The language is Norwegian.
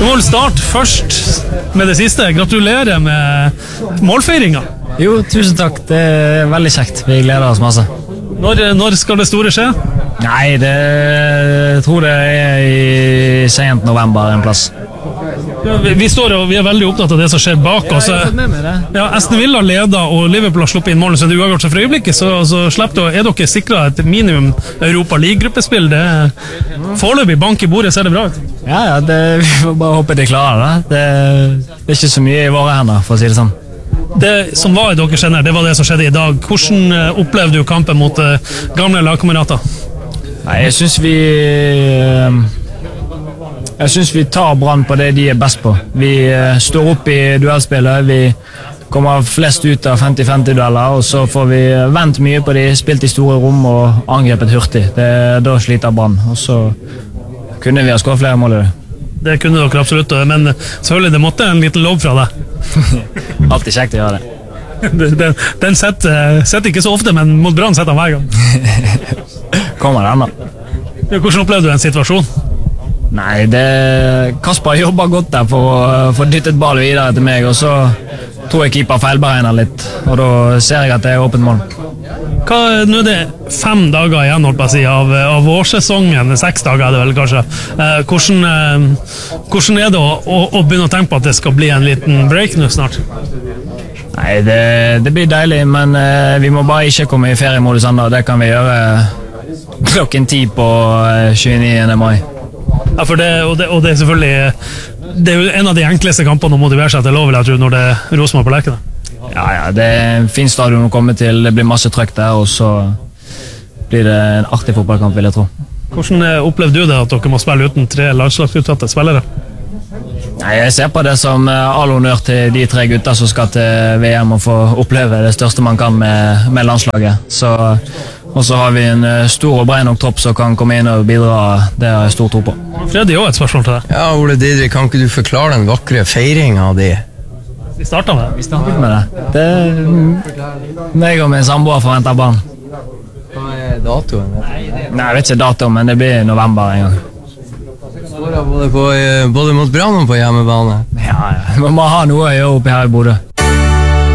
Vi må vel starte først med det siste. Gratulerer med målfeiringen. Jo, tusen takk. Det veldig kjekt. Vi gleder oss masse. Når skal det store skje? Nei, jeg tror det I sent november en plass. Vi står og vi veldig opptatt av det som skjer bak oss. Ja, Aston Villa leder og Liverpool har sluppet inn mål, så det uavgjort for øyeblikket, så slipper dere sikret et minimum Europa League-gruppespill. Det foreløpig bank I bordet, ser det bra ut. Ja, vi får bare håpe de klarer det. Det ikke så mye I våre hender, for å si det sånn. Det som var I deres hender, det var det som skjedde I dag. Hvordan opplevde du kampen mot gamle lagkamerater? Nei, jeg synes vi tar Brann på det de best på. Vi står opp I duellspillet, vi kommer flest ut av 50-50-dueller, og så får vi vent mye på de, spilt I store rom og angrepet hurtig. Da sliter Brann, og så kunne vi ha skåret flere mål I det. Det kunne dere absolutt, men selvfølgelig det måtte en liten lov fra deg. Alltid kjekt å gjøre det. Den setter ikke så ofte, men mot Brann setter han hver gang. Kommer den da. Hvordan opplevde du en situasjon? Nei, Kasper jobber godt der for å få dyttet ball videre til meg, og så tror jeg keeper feilberegner litt, og da ser jeg at det åpent mål. Nå det 5 dager igjen, holdt på å si, av vårsesongen, 6 dager det vel kanskje. Hvordan det å begynne å tenke på at det skal bli en liten break nå snart? Nei, det blir deilig, men vi må bare ikke komme I feriemodus enda, det kan vi gjøre klokken 10 på 29. mai. Ja, for det er selvfølgelig det jo en av de enkleste kampene å motivere seg til lov, vil jeg tro, når det Rosenborg på lekene. Ja, det en fin stadion å komme til, det blir masse trøkk der, og så blir det en artig fotballkamp, vil jeg tro. Hvordan opplevde du det at dere må spille uten 3 landslagsutsatte spillere? Nei, jeg ser på det som all honnør til de 3 gutter som skal til VM og få oppleve det største man kan med landslaget. Og så har vi en stor og bred nok tropp som kan komme inn og bidra, det har jeg stor tro på. Freddy, også et spørsmål til deg. Ja, Ole Didrik, kan ikke du forklare den vakre feiringen av det? Vi startet med det. Vi startet med det. Det meg og min samboer forventer barn. Hva datoen? Nei, jeg vet ikke datoen, men det blir november en gang. Både mot Brann og på hjemmebane. Ja, man må ha noe å gjøre oppe her I Bodø.